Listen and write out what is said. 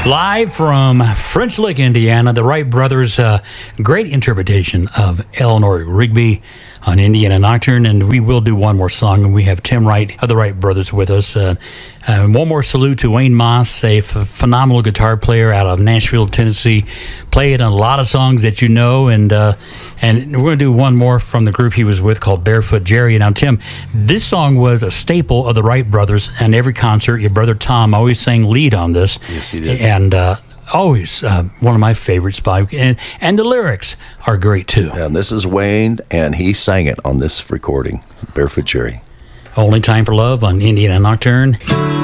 Live from French Lick, Indiana, the Wright brothers, great interpretation of Eleanor Rigby on Indiana Nocturne, and we will do one more song, and we have Tim Wright of the Wright brothers with us. One more salute to Wayne Moss, a phenomenal guitar player out of Nashville, Tennessee, played on a lot of songs that you know, and we're going to do one more from the group he was with called Barefoot Jerry. Now, Tim, this song was a staple of the Wright brothers, and every concert, your brother Tom always sang lead on this. Yes, he did. And always one of my favorites by, and the lyrics are great too. And this is Wayne, and he sang it on this recording, Barefoot Jerry. Only Time for Love on Indiana Nocturne.